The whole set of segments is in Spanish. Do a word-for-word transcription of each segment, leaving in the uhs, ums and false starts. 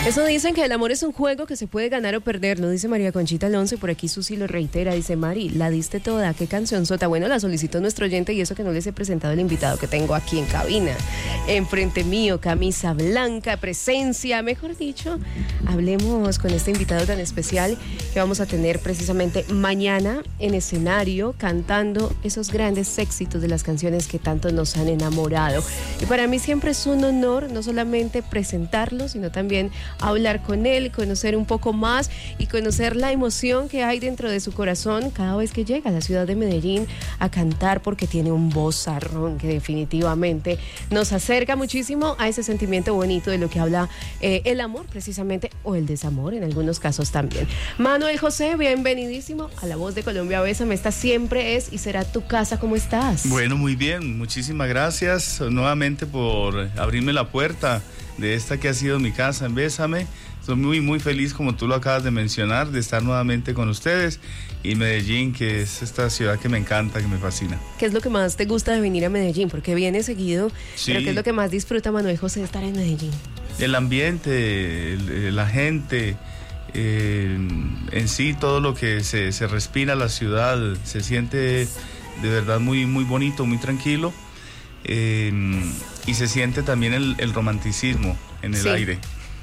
Eso dicen que el amor es un juego que se puede ganar o perder, lo dice María Conchita Alonso, y por aquí Susi lo reitera, dice: Mari, la diste toda, qué canción sota. Bueno, la solicitó nuestro oyente y eso que no les he presentado el invitado que tengo aquí en cabina, enfrente mío, camisa blanca, presencia, mejor dicho. Hablemos con este invitado tan especial que vamos a tener precisamente mañana en escenario, cantando esos grandes éxitos de las canciones que tanto nos han enamorado. Y para mí siempre es un honor no solamente presentarlo, sino también hablar con él, conocer un poco más y conocer la emoción que hay dentro de su corazón cada vez que llega a la ciudad de Medellín a cantar, porque tiene un vozarrón que definitivamente nos acerca muchísimo a ese sentimiento bonito de lo que habla eh, el amor precisamente, o el desamor en algunos casos también. Manuel José, bienvenidísimo a La Voz de Colombia. Bésame, esta siempre es y será tu casa. ¿Cómo estás? Bueno, muy bien, muchísimas gracias nuevamente por abrirme la puerta de esta que ha sido mi casa en Bésame. Estoy muy muy feliz, como tú lo acabas de mencionar, de estar nuevamente con ustedes, y Medellín, que es esta ciudad que me encanta, que me fascina. ¿Qué es lo que más te gusta de venir a Medellín? Porque vienes seguido, sí. Pero ¿qué es lo que más disfruta Manuel José de estar en Medellín? El ambiente, el, la gente, eh, en sí todo lo que se, se respira la ciudad, se siente de verdad muy, muy bonito, muy tranquilo. Eh, y se siente también el, el romanticismo en el sí. aire.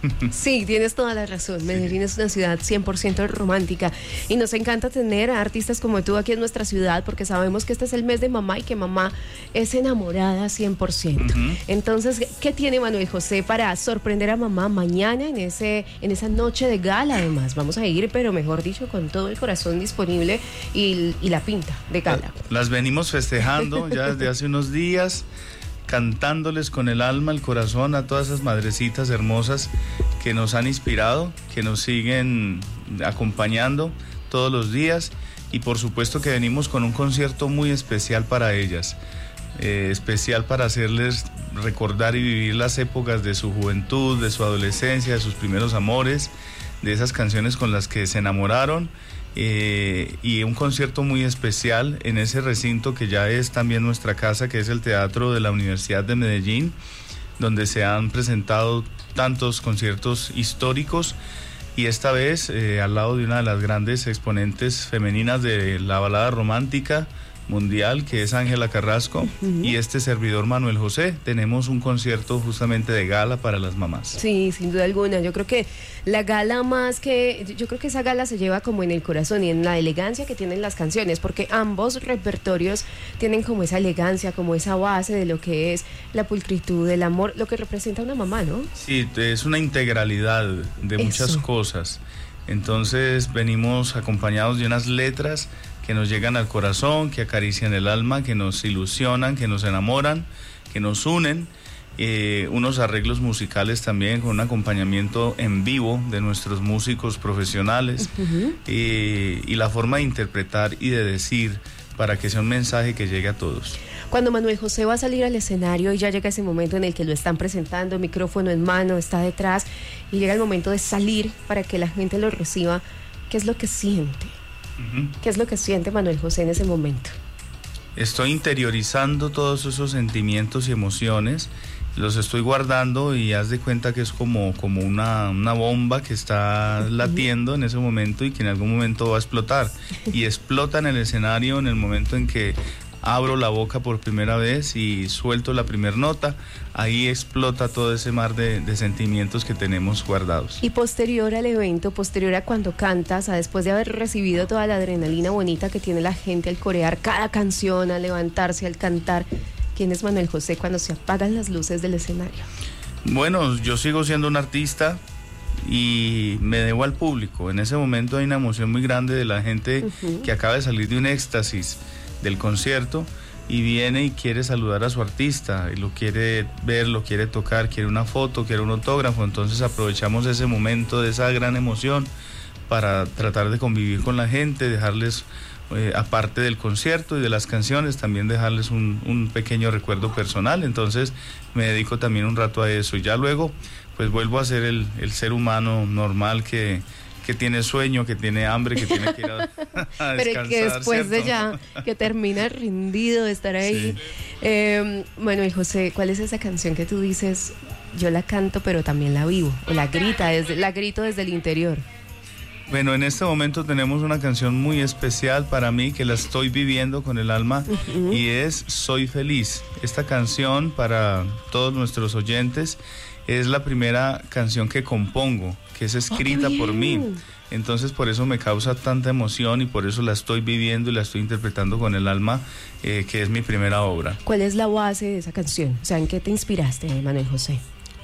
Sí, tienes toda la razón. Medellín sí. es una ciudad cien por ciento romántica y nos encanta tener a artistas como tú aquí en nuestra ciudad, porque sabemos que este es el mes de mamá y que mamá es enamorada cien por ciento. Uh-huh. Entonces, ¿qué tiene Manuel José para sorprender a mamá mañana en ese en esa noche de gala? Además, vamos a ir, pero mejor dicho, con todo el corazón disponible y, y la pinta de gala. Las venimos festejando ya desde hace unos días, cantándoles con el alma, el corazón a todas esas madrecitas hermosas que nos han inspirado, que nos siguen acompañando todos los días, y por supuesto que venimos con un concierto muy especial para ellas, eh, especial para hacerles recordar y vivir las épocas de su juventud, de su adolescencia, de sus primeros amores, de esas canciones con las que se enamoraron. Eh, y un concierto muy especial en ese recinto que ya es también nuestra casa, que es el Teatro de la Universidad de Medellín, donde se han presentado tantos conciertos históricos, y esta vez eh, al lado de una de las grandes exponentes femeninas de la balada romántica mundial, que es Ángela Carrasco, uh-huh. y este servidor Manuel José. Tenemos un concierto justamente de gala para las mamás. Sí, sin duda alguna. Yo creo que la gala más que... Yo creo que esa gala se lleva como en el corazón y en la elegancia que tienen las canciones, porque ambos repertorios tienen como esa elegancia, como esa base de lo que es la pulcritud, el amor, lo que representa una mamá, ¿no? Sí, es una integralidad de Eso. muchas cosas. Entonces venimos acompañados de unas letras que nos llegan al corazón, que acarician el alma, que nos ilusionan, que nos enamoran, que nos unen, eh, unos arreglos musicales también con un acompañamiento en vivo de nuestros músicos profesionales, uh-huh. eh, y la forma de interpretar y de decir para que sea un mensaje que llegue a todos. Cuando Manuel José va a salir al escenario y ya llega ese momento en el que lo están presentando, micrófono en mano, está detrás, y llega el momento de salir para que la gente lo reciba, ¿qué es lo que siente? Uh-huh. ¿Qué es lo que siente Manuel José en ese momento? Estoy interiorizando todos esos sentimientos y emociones, los estoy guardando, y haz de cuenta que es como, como una, una bomba que está uh-huh. latiendo en ese momento y que en algún momento va a explotar. Y explota en el escenario en el momento en que abro la boca por primera vez y suelto la primera nota. Ahí explota todo ese mar de, de sentimientos que tenemos guardados. Y posterior al evento, posterior a cuando cantas, a después de haber recibido toda la adrenalina bonita que tiene la gente al corear cada canción, al levantarse, al cantar, ¿quién es Manuel José cuando se apagan las luces del escenario? Bueno, yo sigo siendo un artista y me debo al público. En ese momento hay una emoción muy grande de la gente uh-huh. que acaba de salir de un éxtasis del concierto y viene y quiere saludar a su artista, y lo quiere ver, lo quiere tocar, quiere una foto, quiere un autógrafo. Entonces aprovechamos ese momento de esa gran emoción para tratar de convivir con la gente, dejarles, eh, aparte del concierto y de las canciones, también dejarles un, un pequeñño recuerdo personal. Entonces me dedico también un rato a eso, y ya luego pues vuelvo a ser el, el ser humano normal que que tiene sueño, que tiene hambre, que tiene que ir a, a descansar. Pero que después ¿cierto? de ya, que termina rendido de estar ahí. Sí. Eh, Manuel José, ¿cuál es esa canción que tú dices, yo la canto pero también la vivo, o la grita desde, la grito desde el interior. Bueno, en este momento tenemos una canción muy especial para mí que la estoy viviendo con el alma uh-huh. y es Soy Feliz. Esta canción para todos nuestros oyentes es la primera canción que compongo, que es escrita oh, por mí. Entonces por eso me causa tanta emoción y por eso la estoy viviendo y la estoy interpretando con el alma, eh, que es mi primera obra. ¿Cuál es la base de esa canción? O sea, ¿en qué te inspiraste, Manuel José?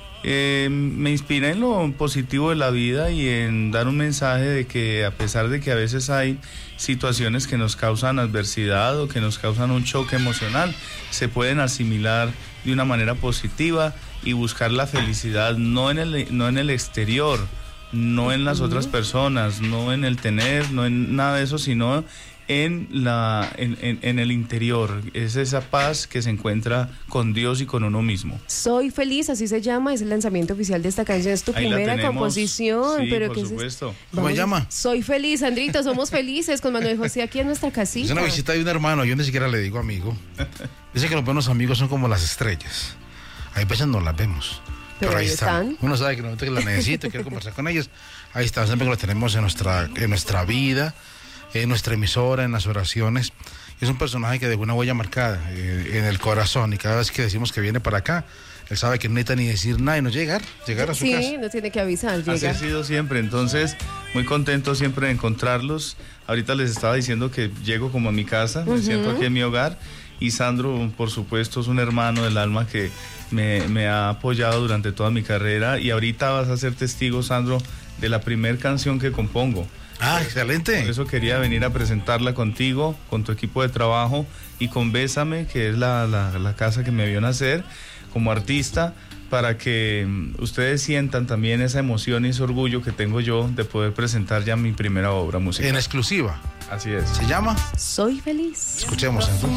Eh, me inspira en lo positivo de la vida y en dar un mensaje de que a pesar de que a veces hay situaciones que nos causan adversidad o que nos causan un choque emocional, se pueden asimilar de una manera positiva y buscar la felicidad no en el, no en el exterior, no en las uh-huh. otras personas, no en el tener, no en nada de eso, sino en la en, en, en el interior. Es esa paz que se encuentra con Dios y con uno mismo. Soy Feliz, así se llama, es el lanzamiento oficial de esta canción, es tu Ahí primera composición. Sí, pero por que supuesto. Es... ¿Cómo se llama? Soy Feliz, Sandrito, somos felices con Manuel José aquí en nuestra casita. Es una visita de un hermano, yo ni siquiera le digo amigo. Dice que los buenos amigos son como las estrellas. Hay veces no las vemos, pero, pero ahí están. están. Uno sabe que nosotros que las necesita, quiere conversar con ellos. Ahí están, siempre que los tenemos en nuestra, en nuestra vida, en nuestra emisora, en las oraciones. Es un personaje que dejó una huella marcada eh, en el corazón, y cada vez que decimos que viene para acá, él sabe que no necesita ni decir nada y no llegar, llegar a su sí, casa. Sí, no tiene que avisar, llega. Así ha sido siempre, entonces muy contento siempre de encontrarlos. Ahorita les estaba diciendo que llego como a mi casa, uh-huh. me siento aquí en mi hogar, y Sandro, por supuesto, es un hermano del alma que me, me ha apoyado durante toda mi carrera, y ahorita vas a ser testigo, Sandro, de la primer canción que compongo. Ah, excelente. Por eso quería venir a presentarla contigo, con tu equipo de trabajo y con Bésame, que es la, la, la casa que me vio nacer como artista, para que ustedes sientan también esa emoción y ese orgullo que tengo yo de poder presentar ya mi primera obra musical. En exclusiva. Así es. ¿Se llama? Soy Feliz. Escuchemos entonces.